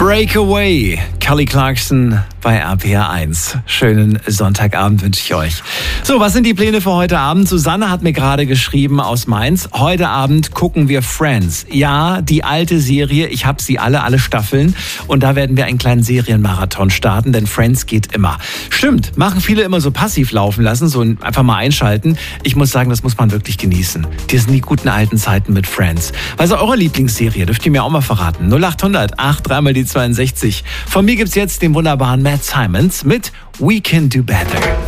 Breakaway, Kelly Clarkson bei RPR 1. Schönen Sonntagabend wünsche ich euch. So, was sind die Pläne für heute Abend? Susanne hat mir gerade geschrieben aus Mainz. Heute Abend gucken wir Friends. Ja, die alte Serie. Ich habe sie alle Staffeln. Und da werden wir einen kleinen Serienmarathon starten, denn Friends geht immer. Stimmt, machen viele immer so passiv laufen lassen, so einfach mal einschalten. Ich muss sagen, das muss man wirklich genießen. Die sind die guten alten Zeiten mit Friends. Was ist eure Lieblingsserie? Dürft ihr mir auch mal verraten. 0800 83 die 62. Von mir gibt's jetzt den wunderbaren Matt Simons mit We Can Do Better.